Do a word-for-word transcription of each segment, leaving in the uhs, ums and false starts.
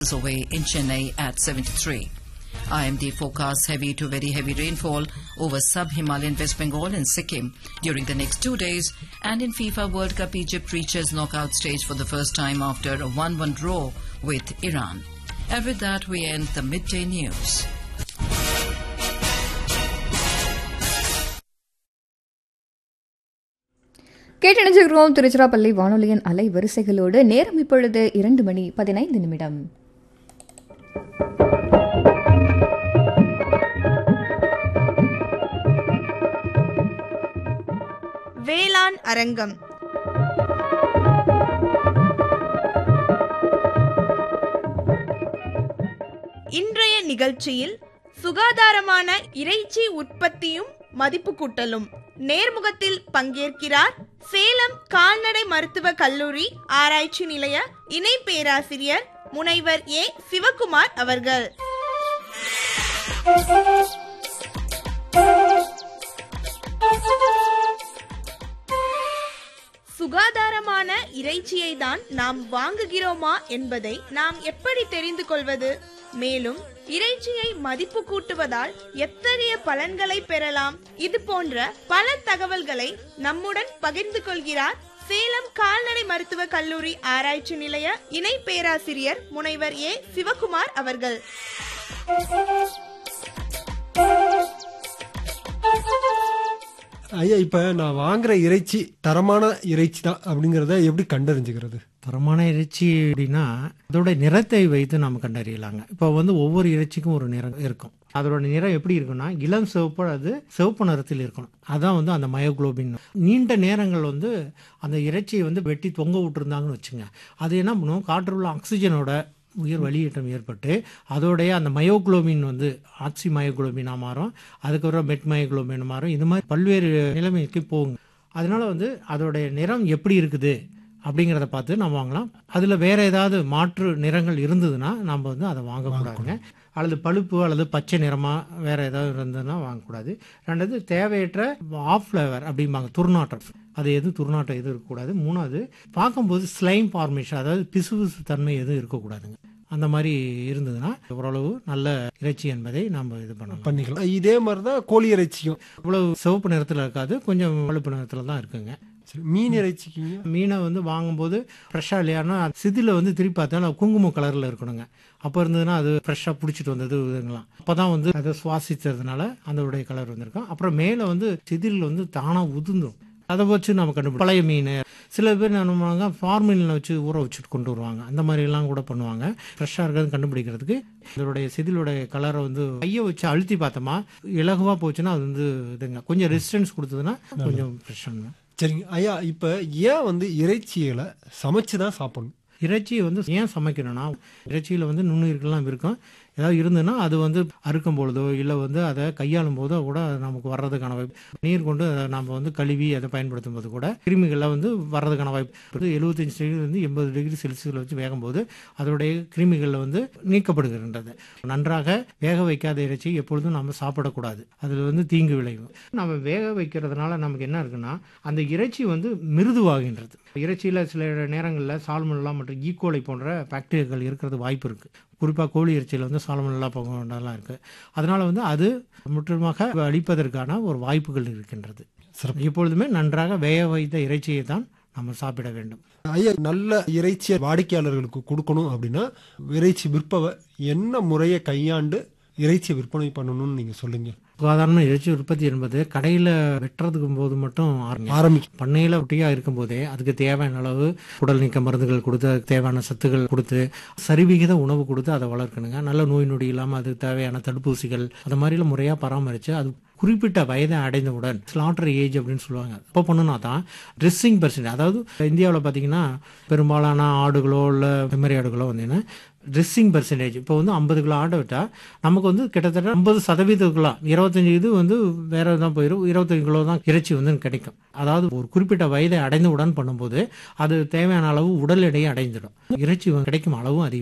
away in Chennai at seventy-three. I M D forecasts heavy to very heavy rainfall over sub-Himalayan West Bengal and Sikkim during the next two days. And in FIFA World Cup, Egypt reaches knockout stage for the first time after a one one draw with Iran. And with that, we end the midday news. கேட்டணிஞ்சிருக்கிறோம் Tiruchirappalli வானொலியின் அலை வரிசைகளோடு. நேரம் இப்பொழுது இரண்டு மணி பதினைந்து நிமிடம். வேளாண் அரங்கம். இன்றைய நிகழ்ச்சியில் சுகாதாரமான இறைச்சி உற்பத்தியும் மதிப்பு கூட்டலும் நேர்முகத்தில் பங்கேற்கிறார் சேலம் கால்நடை மருத்துவ கல்லூரி ஆராய்ச்சி நிலைய இணை பேராசிரியர் முனைவர் ஏ சிவகுமார் அவர்கள். சுகாதாரமான இறைச்சியை தான் நாம் வாங்குகிறோமா என்பதை நாம் எப்படி தெரிந்து கொள்வது? மேலும் இறைச்சியை மதிப்பு கூட்டுவதால் எத்தகைய பலன்களை பெறலாம்? இது போன்ற பல தகவல்களை நம்முடன் பகிர்ந்து கொள்கிறார் சேலம் கால்நடை மருத்துவ கல்லூரி ஆராய்ச்சி நிலைய இணை பேராசிரியர் முனைவர் ஏ சிவகுமார் அவர்கள். ஐயா, இப்ப நான் வாங்குற இறைச்சி தரமான இறைச்சி தான் அப்படிங்கறத எப்படி கண்டறிஞ்சுக்கிறது? தரமான இறைச்சி அப்படின்னா அதோட நிறத்தை வைத்து நாம் கண்டறியலாங்க. இப்போ வந்து ஒவ்வொரு இறைச்சிக்கும் ஒரு நிறம் இருக்கும். அதோட நிறம் எப்படி இருக்குன்னா இளம் சிவப்பு, அது சிவப்பு நிறத்தில் இருக்கணும். அதான் வந்து அந்த மயோகுளோபின். நீண்ட நேரங்கள் வந்து அந்த இறைச்சியை வந்து வெட்டி தொங்க விட்டுருந்தாங்கன்னு வச்சுங்க, அது என்ன பண்ணும், காற்றில் உள்ள ஆக்சிஜனோட உயிர் வெளியேற்றம் ஏற்பட்டு அதோடைய அந்த மயோகுளோபின் வந்து ஆக்சி மயோகுளோபினா மாறும், அதுக்கப்புறம் மெட் மயோகுளோபின் மாறும். இது மாதிரி பல்வேறு நிலைமைக்கு போகுங்க. அதனால வந்து அதோடைய நிறம் எப்படி இருக்குது அப்படிங்கிறத பார்த்து நம்ம வாங்கலாம். அதில் வேற ஏதாவது மாற்று நிறங்கள் இருந்ததுன்னா நம்ம வந்து அதை வாங்கக்கூடாதுங்க. அல்லது பழுப்பு அல்லது பச்சை நிறமாக வேற ஏதாவது இருந்ததுன்னா வாங்கக்கூடாது. ரெண்டாவது தேவையற்ற ஆஃப் ஃப்ளேவர் அப்படிம்பாங்க, துர்நாற்றம், அது எதுவும் துர்நாற்றம் எதுவும் இருக்கக்கூடாது. மூணாவது பார்க்கும்போது ஸ்லைம் ஃபார்மேஷன், அதாவது பிசுபிசு தன்மை எதுவும் இருக்கக்கூடாதுங்க. அந்த மாதிரி இருந்ததுன்னா ஓரளவு நல்ல இறைச்சி என்பதை நம்ம இது பண்ணலாம் பண்ணிக்கலாம். இதே மாதிரி தான் கோழி இறைச்சியும் இவ்வளவு சிவப்பு நிறத்தில் இருக்காது, கொஞ்சம் பழுப்பு நிறத்தில் தான் இருக்குங்க. மீன் இறைச்சிக்கு மீனை வந்து வாங்கும்போது ஃப்ரெஷ்ஷாக இல்லையானா சிதில வந்து திருப்பி பார்த்தா குங்குமம் கலரில் இருக்கணுங்க. அப்போ இருந்ததுன்னா அது ஃப்ரெஷ்ஷாக பிடிச்சிட்டு வந்தது இதுங்களாம். அப்போ தான் வந்து அதை சுவாசித்ததுனால அதோடைய கலர் வந்திருக்கும். அப்புறம் மேலே வந்து சிதில் வந்து தானாக உதிர்ந்துடும். அதை வச்சு நம்ம கண்டுபிடி. பழைய மீன் சில பேர் என்ன பண்ணுவாங்க, ஃபார்மிலில் வச்சு ஊற வச்சுட்டு கொண்டு வருவாங்க. அந்த மாதிரிலாம் கூட பண்ணுவாங்க. ஃப்ரெஷ்ஷாக இருக்கிறது கண்டுபிடிக்கிறதுக்கு இதோடைய சிதிலுடைய கலரை வந்து கையை வச்சு அழுத்தி பார்த்தோமா இலகுவாக போச்சுன்னா அது வந்து இதுங்க. கொஞ்சம் ரெசிஸ்டன்ஸ் கொடுத்ததுன்னா கொஞ்சம் ஃப்ரெஷ்ஷாக. சரிங்க ஐயா, இப்போ ஏன் வந்து இறைச்சிகளை சமைச்சு தான் சாப்பிடணும்? இறைச்சியை வந்து ஏன் சமைக்கணும்னா இறைச்சியில் வந்து நுண்ணுயிர்கள்லாம் இருக்கும். ஏதாவது இருந்ததுன்னா அது வந்து அறுக்கும் பொழுதோ இல்லை வந்து அதை கையாளும் போதோ கூட நமக்கு வர்றதுக்கான வாய்ப்பு. நீர் கொண்டு நம்ம வந்து கழுவி அதை பயன்படுத்தும் போது கூட கிருமிகள்லாம் வந்து வர்றதுக்கான வாய்ப்பு. எழுபத்தஞ்சு டிகிரி வந்து எண்பது டிகிரி செல்சியஸில் வச்சு வேகும்போது அதோடைய கிருமிகளில் வந்து நீக்கப்படுகின்றது. நன்றாக வேக வைக்காத இறைச்சி எப்பொழுதும் நம்ம சாப்பிடக்கூடாது, அதில் வந்து தீங்கு விளையும். நம்ம வேக வைக்கிறதுனால நமக்கு என்ன இருக்குன்னா அந்த இறைச்சி வந்து மிருதுவாகின்றது. இறைச்சியில் சில நேரங்களில் சால்மனெல்லா மற்றும் ஈகோலை போன்ற பாக்டீரியாக்கள் இருக்கிறது வாய்ப்பு இருக்குது. குறிப்பாக கோழி இறைச்சியில் வந்து சால்மனெல்லா போன்றலாம் இருக்குது. அதனால் வந்து அது முற்றிலுமாக அழிப்பதற்கான ஒரு வாய்ப்புகள் இருக்கின்றது. எப்பொழுதுமே நன்றாக வேக வைத்த இறைச்சியை தான் நம்ம சாப்பிட வேண்டும். ஐயா, நல்ல இறைச்சியை வாடிக்கையாளர்களுக்கு கொடுக்கணும் அப்படின்னா இறைச்சி விற்பவர் என்ன முறையை கையாண்டு இறைச்சியை விற்பனை பண்ணணும்னு நீங்க சொல்லுங்க. சுகாதாரமான இறைச்சி உற்பத்தி என்பது கடையில் வெட்டுறதுக்கு போது மட்டும் ஆரம்பிக்கும். பண்ணையில் ஒட்டியாக இருக்கும் போதே அதுக்கு தேவையான அளவு உடல் நீக்க மருந்துகள் கொடுத்து, அதுக்கு தேவையான சத்துக்கள் கொடுத்து, சரிவிகித உணவு கொடுத்து அதை வளர்க்கணுங்க. நல்ல நோய் நொடி இல்லாமல் அதுக்கு தேவையான தடுப்பூசிகள் அது மாதிரிலாம் முறையாக பராமரித்து அது குறிப்பிட்ட வயதை அடைந்தவுடன் ஸ்லாட்டர் ஏஜ் அப்படின்னு சொல்லுவாங்க. அப்போ பண்ணுனா தான் ட்ரெஸ்ஸிங் பர்சன்ட், அதாவது இந்தியாவில் பார்த்தீங்கன்னா பெரும்பாலான ஆடுகளோ இல்லை செம்மறி ஆடுகளோ வந்தீங்கன்னா ட்ரெஸ்ஸிங் பர்சன்டேஜ் இப்போ வந்து ஐம்பது கிலோ ஆடை விட்டால் நமக்கு வந்து கிட்டத்தட்ட ஐம்பது சதவீதம் இருபத்தஞ்சு இது வந்து வேற தான் போயிடும், இருபத்தஞ்சு கிலோ தான் இறைச்சி வந்து கிடைக்கும். அதாவது ஒரு குறிப்பிட்ட வயதை அடைந்தவுடன் பண்ணும்போது அது தேவையான அளவு உடல் எடையை அடைந்துடும், இறைச்சி கிடைக்கும் அளவும் அதிகமாக இருக்கும்.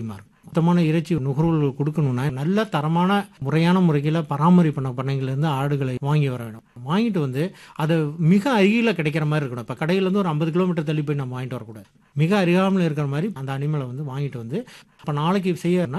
சுத்தமான இறைச்சி நுகர்வோர்களுக்கு கொடுக்கணும்னா நல்ல தரமான முறையான முறையில் பராமரிப்பு பண்ண பண்ணைகள்லேருந்து ஆடுகளை வாங்கி வர வேணும். வாங்கிட்டு வந்து அதை மிக அருகில் கிடைக்கிற மாதிரி இருக்கணும். இப்போ கடையிலேருந்து ஒரு ஐம்பது கிலோமீட்டர் தள்ளி போய் நம்ம வாங்கிட்டு வரக்கூடாது. மிக அருகாமல் இருக்கிற மாதிரி அந்த அனிமலை வந்து வாங்கிட்டு வந்து இப்போ நாளைக்கு செய்யறதுனா